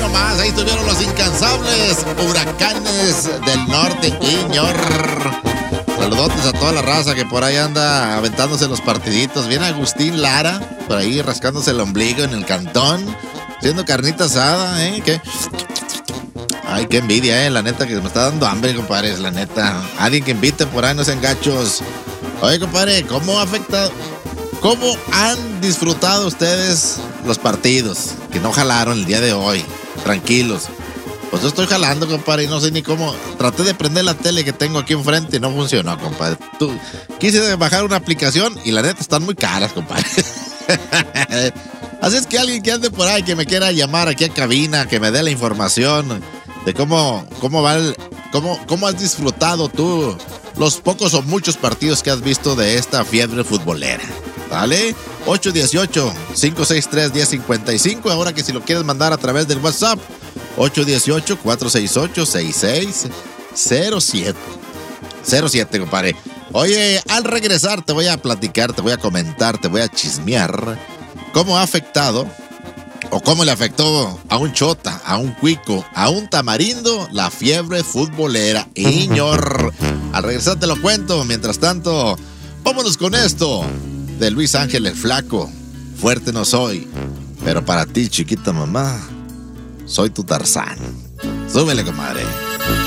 nomás, ahí estuvieron los incansables Huracanes del Norte, Iñor. Saludotes a toda la raza que por ahí anda aventándose los partiditos. Viene Agustín Lara, por ahí rascándose el ombligo en el cantón, haciendo carnita asada, ¿Qué? Ay, qué envidia, la neta, que me está dando hambre, compadre, la neta. Alguien que invite por ahí, no sean gachos. Oye, compadre, ¿cómo han disfrutado ustedes los partidos que no jalaron el día de hoy? Tranquilos. Pues yo estoy jalando, compadre, y no sé ni cómo. Traté de prender la tele que tengo aquí enfrente y no funcionó, compadre. Quise bajar una aplicación y la neta están muy caras, compadre. Así es que alguien que ande por ahí, que me quiera llamar aquí a cabina, que me dé la información de cómo has disfrutado tú los pocos o muchos partidos que has visto de esta fiebre futbolera. ¿Vale? 818-563-1055. Ahora que si lo quieres mandar a través del WhatsApp, 818-468-6607. compadre. Oye, al regresar te voy a platicar, te voy a comentar, te voy a chismear cómo ha afectado o cómo le afectó a un chota, a un cuico, a un tamarindo la fiebre futbolera. Iñor. Al regresar te lo cuento. Mientras tanto, vámonos con esto de Luis Ángel el Flaco. Fuerte no soy, pero para ti, chiquita mamá, soy tu Tarzán. Súbele, comadre.